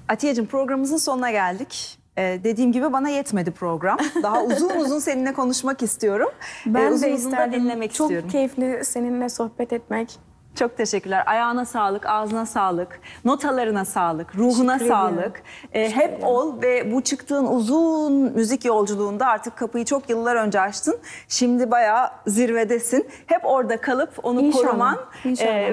Atiyeciğim, programımızın sonuna geldik. Dediğim gibi bana yetmedi program. Daha uzun uzun seninle konuşmak istiyorum. Ben uzun de uzun da isterdim. dinlemek Çok istiyorum. keyifli seninle sohbet etmek. Çok teşekkürler. Ayağına sağlık, ağzına sağlık, notalarına sağlık, ruhuna Teşekkür sağlık. ederim. Hep ol ve bu çıktığın uzun müzik yolculuğunda artık kapıyı çok yıllar önce açtın. Şimdi bayağı zirvedesin. Hep orada kalıp onu İnşallah, koruman inşallah.